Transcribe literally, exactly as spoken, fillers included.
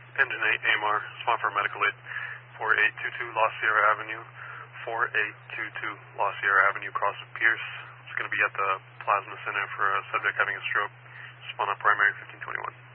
Engine eight, A M R, Swan for medical aid, four eight two two Lost Sierra Avenue, four eight two two Lost Sierra Avenue, cross with Pierce. It's going to be at the Plasma Center for a subject having a stroke. Spawn on primary fifteen twenty-one.